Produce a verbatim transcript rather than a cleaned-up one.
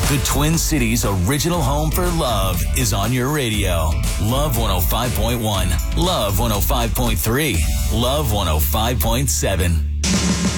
The Twin Cities' original home for love is on your radio. Love one oh five point one, Love one oh five point three, Love one oh five point seven.